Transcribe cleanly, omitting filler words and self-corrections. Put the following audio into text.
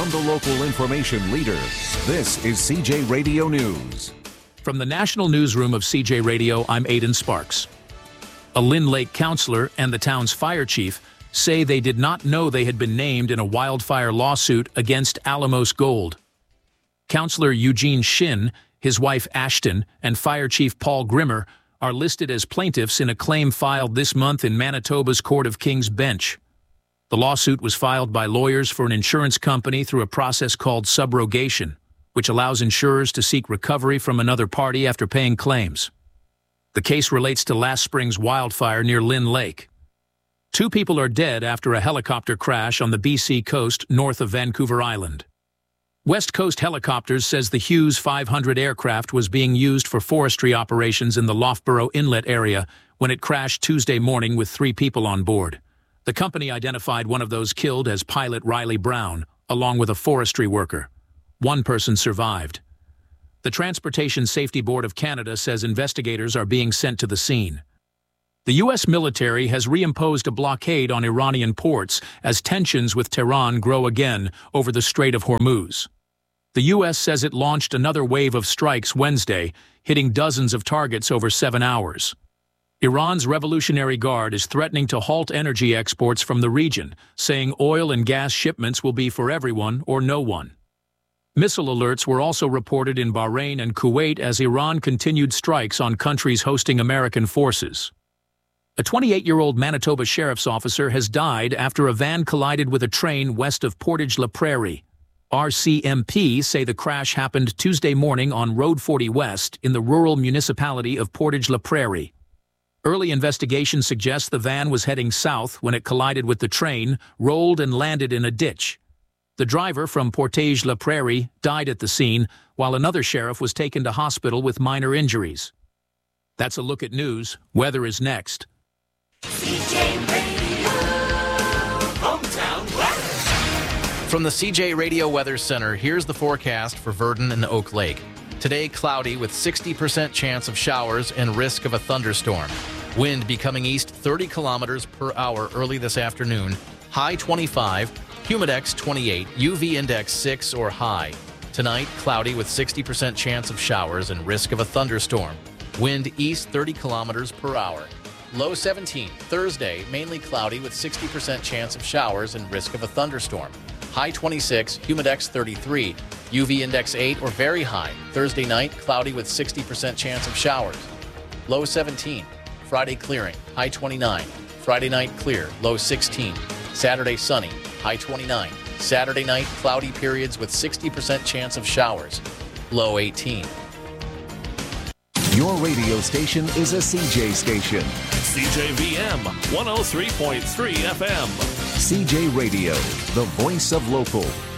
From the local information leader, this is CJ Radio News. From the National Newsroom of CJ Radio, I'm Aidan Sparks. A Lynn Lake counselor and the town's fire chief say they did not know they had been named in a wildfire lawsuit against Alamos Gold. Counselor Eugene Shin, his wife Ashton, and Fire Chief Paul Grimmer are listed as plaintiffs in a claim filed this month in Manitoba's Court of King's Bench. The lawsuit was filed by lawyers for an insurance company through a process called subrogation, which allows insurers to seek recovery from another party after paying claims. The case relates to last spring's wildfire near Lynn Lake. 2 people are dead after a helicopter crash on the BC coast north of Vancouver Island. West Coast Helicopters says the Hughes 500 aircraft was being used for forestry operations in the Loughborough Inlet area when it crashed Tuesday morning with 3 people on board. The company identified one of those killed as pilot Riley Brown, along with a forestry worker. 1 person survived. The Transportation Safety Board of Canada says investigators are being sent to the scene. The U.S. military has reimposed a blockade on Iranian ports as tensions with Tehran grow again over the Strait of Hormuz. The U.S. says it launched another wave of strikes Wednesday, hitting dozens of targets over 7 hours. Iran's Revolutionary Guard is threatening to halt energy exports from the region, saying oil and gas shipments will be for everyone or no one. Missile alerts were also reported in Bahrain and Kuwait as Iran continued strikes on countries hosting American forces. A 28-year-old Manitoba sheriff's officer has died after a van collided with a train west of Portage-la Prairie. RCMP say the crash happened Tuesday morning on Road 40 West in the rural municipality of Portage-la Prairie. Early investigation suggests the van was heading south when it collided with the train, rolled and landed in a ditch. The driver from Portage-la Prairie died at the scene, while another sheriff was taken to hospital with minor injuries. That's a look at news. Weather is next. CJ Radio, hometown weather. From the CJ Radio Weather Center, here's the forecast for Virden and Oak Lake. Today, cloudy with 60% chance of showers and risk of a thunderstorm. Wind becoming east 30 kilometers per hour early this afternoon. High 25, humidex 28, UV index 6 or high. Tonight, cloudy with 60% chance of showers and risk of a thunderstorm. Wind east 30 kilometers per hour. Low 17. Thursday, mainly cloudy with 60% chance of showers and risk of a thunderstorm. High 26, humidex 33, UV index 8 or very high. Thursday night, cloudy with 60% chance of showers. Low 17. Friday clearing, high 29. Friday night clear, low 16. Saturday sunny, high 29. Saturday night, cloudy periods with 60% chance of showers. Low 18. Your radio station is a CJ station. CJVM 103.3 FM. CJ Radio, the voice of local.